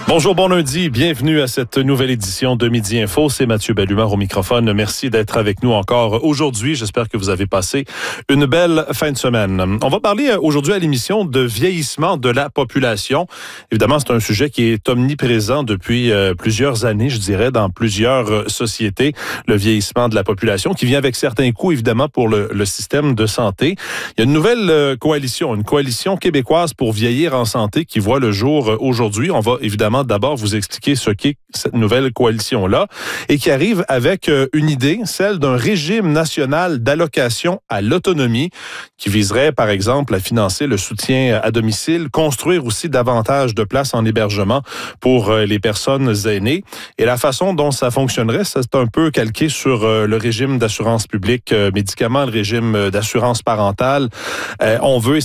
Bonjour, bon lundi. Bienvenue à cette nouvelle édition de Midi Info. C'est Mathieu Bellumeur au microphone. Merci d'être avec nous encore aujourd'hui. J'espère que vous avez passé une belle fin de semaine. On va parler aujourd'hui à l'émission de vieillissement de la population. Évidemment, c'est un sujet qui est omniprésent depuis plusieurs années, je dirais, dans plusieurs sociétés. Le vieillissement de la population qui vient avec certains coûts, évidemment, pour le système de santé. Il y a une nouvelle coalition, une coalition québécoise pour vieillir en santé qui voit le jour aujourd'hui. On va évidemment d'abord vous expliquer ce qu'est cette nouvelle coalition-là et qui arrive avec une idée, celle d'un régime national d'allocation à l'autonomie qui viserait, par exemple, à financer le soutien à domicile, construire aussi davantage de places en hébergement pour les personnes aînées. Et la façon dont ça fonctionnerait, c'est un peu calqué sur le régime d'assurance publique médicaments, le régime d'assurance parentale. On veut